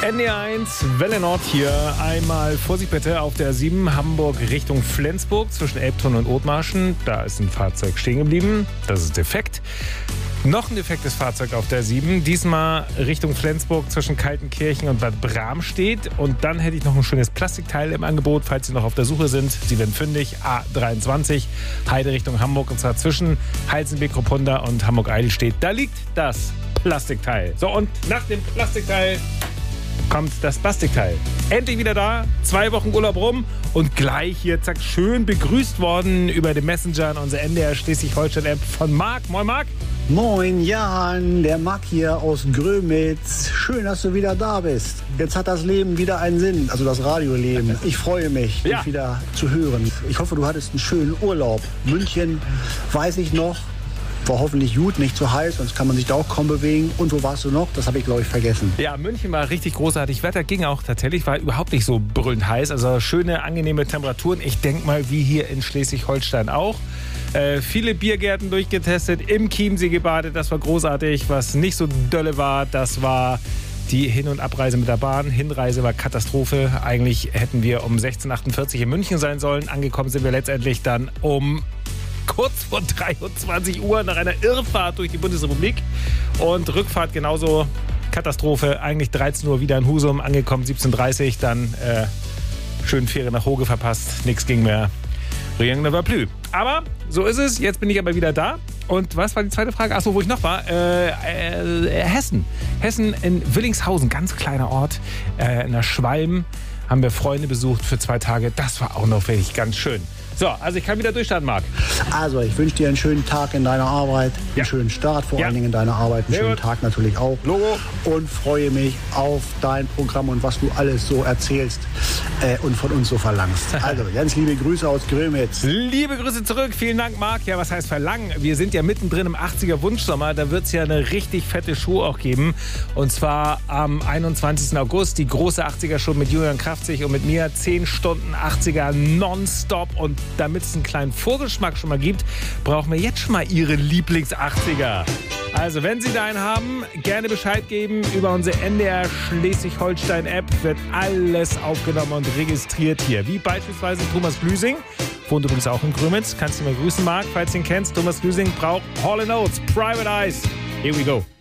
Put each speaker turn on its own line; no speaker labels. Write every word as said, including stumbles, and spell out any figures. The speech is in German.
N D R eins, Welle Nord hier. Einmal Vorsicht bitte auf der sieben, Hamburg Richtung Flensburg zwischen Elbtunnel und Othmarschen. Da ist ein Fahrzeug stehen geblieben. Das ist defekt. Noch ein defektes Fahrzeug auf der sieben. Diesmal Richtung Flensburg zwischen Kaltenkirchen und Bad Bramstedt. Und dann hätte ich noch ein schönes Plastikteil im Angebot, falls Sie noch auf der Suche sind. Sie werden fündig. A dreiundzwanzig, Heide Richtung Hamburg. Und zwar zwischen Heisenbeek-Ruppunda und Hamburg-Eidelstedt. Da liegt das Plastikteil. So, und nach dem Plastikteil kommt das Plastikteil. Endlich wieder da, zwei Wochen Urlaub rum und gleich hier, zack, schön begrüßt worden über den Messenger in unserer N D R Schleswig-Holstein-App von Marc. Moin, Marc.
Moin, Jan, der Marc hier aus Grömitz. Schön, dass du wieder da bist. Jetzt hat das Leben wieder einen Sinn, also das Radioleben. Ich freue mich,
ja.
dich wieder zu hören. Ich hoffe, du hattest einen schönen Urlaub. München, weiß ich noch. War hoffentlich gut, nicht zu heiß, sonst kann man sich da auch kaum bewegen. Und wo warst du noch? Das habe ich, glaube ich, vergessen.
Ja, München war richtig großartig. Wetter ging auch tatsächlich, war überhaupt nicht so brüllend heiß. Also schöne, angenehme Temperaturen. Ich denke mal, wie hier in Schleswig-Holstein auch. Äh, viele Biergärten durchgetestet, im Chiemsee gebadet, das war großartig. Was nicht so dolle war, das war die Hin- und Abreise mit der Bahn. Hinreise war Katastrophe. Eigentlich hätten wir um sechzehn Uhr achtundvierzig in München sein sollen. Angekommen sind wir letztendlich dann um kurz vor dreiundzwanzig Uhr nach einer Irrfahrt durch die Bundesrepublik. Und Rückfahrt genauso Katastrophe. Eigentlich dreizehn Uhr wieder in Husum, angekommen siebzehn Uhr dreißig. Dann äh, schön Fähre nach Hoge verpasst. Nichts ging mehr. Rien ne va plus. Aber so ist es. Jetzt bin ich aber wieder da. Und was war die zweite Frage? Achso, wo ich noch war. Äh, äh, Hessen. Hessen in Willingshausen, ganz kleiner Ort. Äh, in der Schwalm haben wir Freunde besucht für zwei Tage. Das war auch noch wirklich ganz schön. So, also ich kann wieder durchstarten, Marc.
Also, ich wünsche dir einen schönen Tag in deiner Arbeit, einen
Ja.
schönen Start vor
Ja.
allen Dingen in deiner Arbeit, einen
Sehr
schönen
gut.
Tag natürlich auch.
Logo.
Und freue mich auf dein Programm und was du alles so erzählst äh, und von uns so verlangst. Also, ganz liebe Grüße aus Grömitz.
Liebe Grüße zurück. Vielen Dank, Marc. Ja, was heißt verlangen? Wir sind ja mittendrin im achtziger Wunschsommer. Da wird es ja eine richtig fette Show auch geben. Und zwar am einundzwanzigsten August. Die große achtziger-Show mit Julian Kraftzig und mit mir. zehn Stunden achtziger nonstop. Und damit es einen kleinen Vorgeschmack schon mal gibt, brauchen wir jetzt schon mal Ihre Lieblings-achtziger. Also, wenn Sie da einen haben, gerne Bescheid geben. Über unsere N D R Schleswig-Holstein-App wird alles aufgenommen und registriert hier. Wie beispielsweise Thomas Glüsing. Wohnt übrigens auch in Grömitz. Kannst du mal grüßen, Marc, falls du ihn kennst. Thomas Glüsing braucht Hall and Oates, Private Eyes. Here we go.